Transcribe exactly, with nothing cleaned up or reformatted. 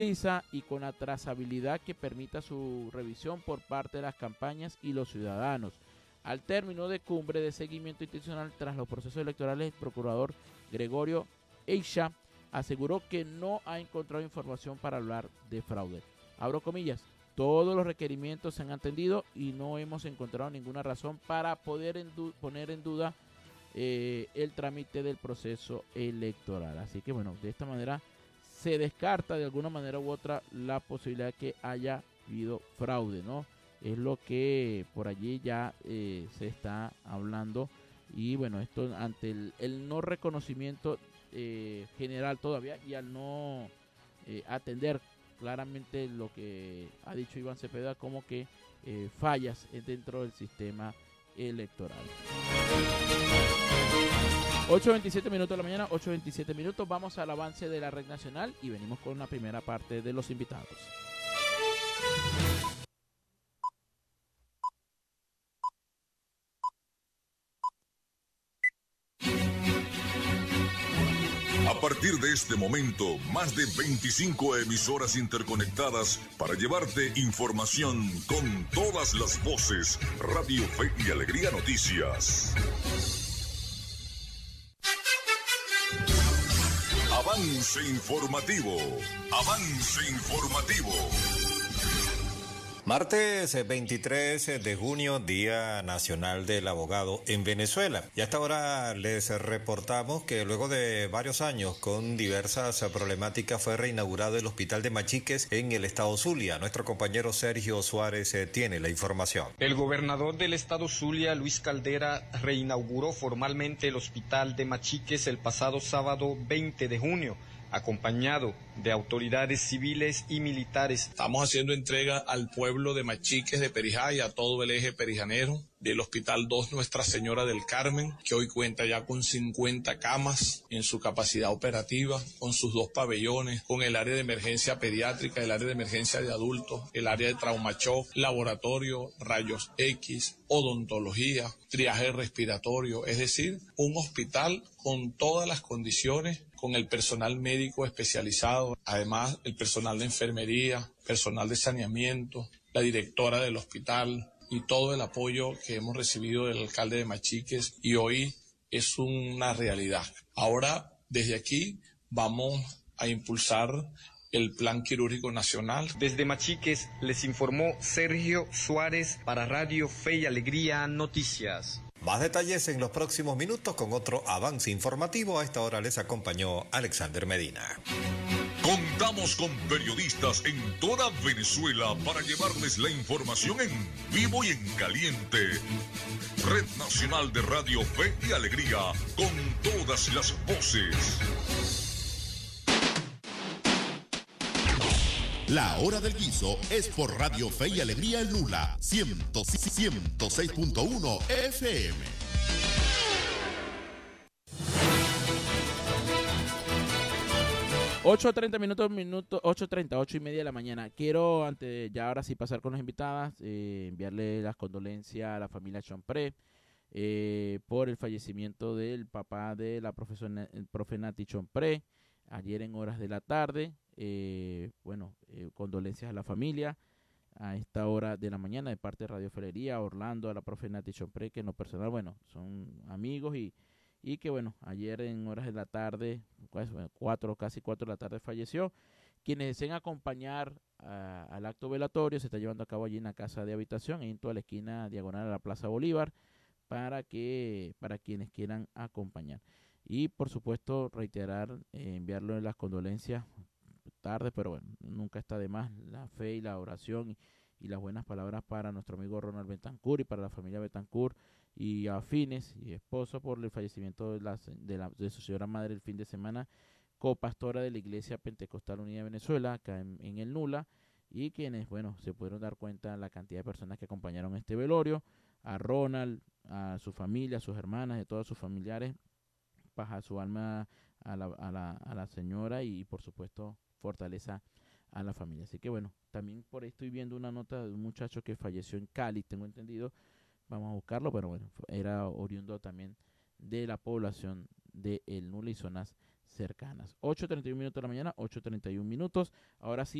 y con la trazabilidad que permita su revisión por parte de las campañas y los ciudadanos. Al término de cumbre de seguimiento institucional tras los procesos electorales, el procurador Gregorio Eixa aseguró que no ha encontrado información para hablar de fraude. Abro comillas, todos los requerimientos se han atendido y no hemos encontrado ninguna razón para poder en poner en duda eh, el trámite del proceso electoral. Así que bueno, de esta manera se descarta de alguna manera u otra la posibilidad de que haya habido fraude, ¿no? Es lo que por allí ya eh, se está hablando. Y bueno, esto ante el, el no reconocimiento eh, general todavía y al no eh, atender claramente lo que ha dicho Iván Cepeda como que eh, fallas dentro del sistema electoral. ocho veintisiete minutos de la mañana, ocho veintisiete minutos, vamos al avance de la red nacional y venimos con la primera parte de los invitados. A partir de este momento, más de veinticinco emisoras interconectadas para llevarte información con todas las voces. Radio Fe y Alegría Noticias. Avance informativo. Avance informativo. Martes veintitrés de junio, Día Nacional del Abogado en Venezuela. Y hasta ahora les reportamos que luego de varios años con diversas problemáticas fue reinaugurado el Hospital de Machiques en el estado Zulia. Nuestro compañero Sergio Suárez tiene la información. El gobernador del estado Zulia, Luis Caldera, reinauguró formalmente el Hospital de Machiques el pasado sábado veinte de junio. Acompañado de autoridades civiles y militares. Estamos haciendo entrega al pueblo de Machiques de Perijá y a todo el eje perijanero del Hospital dos Nuestra Señora del Carmen, que hoy cuenta ya con cincuenta camas en su capacidad operativa, con sus dos pabellones, con el área de emergencia pediátrica, el área de emergencia de adultos, el área de trauma shock, laboratorio, rayos X, odontología, triaje respiratorio, es decir, un hospital con todas las condiciones, con el personal médico especializado, además el personal de enfermería, personal de saneamiento, la directora del hospital y todo el apoyo que hemos recibido del alcalde de Machiques, y hoy es una realidad. Ahora, desde aquí, vamos a impulsar el Plan Quirúrgico Nacional. Desde Machiques les informó Sergio Suárez para Radio Fe y Alegría Noticias. Más detalles en los próximos minutos con otro avance informativo. A esta hora les acompañó Alexander Medina. Contamos con periodistas en toda Venezuela para llevarles la información en vivo y en caliente. Red Nacional de Radio Fe y Alegría, con todas las voces. La hora del guiso es por Radio Fe y Alegría El Nula, ciento seis punto uno F M. ocho treinta minutos, minutos, ocho treinta, ocho y media de la mañana. Quiero, antes de ya ahora sí pasar con las invitadas, eh, enviarle las condolencias a la familia Chompré eh, por el fallecimiento del papá de la profesora, el profe Nati Chompré, ayer en horas de la tarde. Eh, bueno, eh, condolencias a la familia a esta hora de la mañana de parte de Radio Felería, a Orlando, a la profe Nati Chompré, que en lo personal, bueno, son amigos y, y que bueno, ayer en horas de la tarde, cuatro, casi cuatro de la tarde falleció. Quienes deseen acompañar a, al acto velatorio se está llevando a cabo allí en la casa de habitación, en toda la esquina diagonal a la Plaza Bolívar, para que para quienes quieran acompañar. Y por supuesto reiterar, eh, enviarle las condolencias tarde, pero bueno, nunca está de más la fe y la oración y, y las buenas palabras para nuestro amigo Ronald Betancourt y para la familia Betancourt y afines y esposo por el fallecimiento de, la, de, la, de su señora madre el fin de semana, copastora de la Iglesia Pentecostal Unida de Venezuela, acá en, en el Nula, y quienes, bueno, se pudieron dar cuenta de la cantidad de personas que acompañaron este velorio, a Ronald, a su familia, a sus hermanas, a todos sus familiares, baja su alma a la, a la, a la señora y por supuesto fortaleza a la familia. Así que bueno, también por ahí estoy viendo una nota de un muchacho que falleció en Cali, tengo entendido, vamos a buscarlo, pero bueno, era oriundo también de la población de El Nula y zonas cercanas. ocho treinta y un minutos de la mañana, ocho treinta y un minutos. Ahora sí.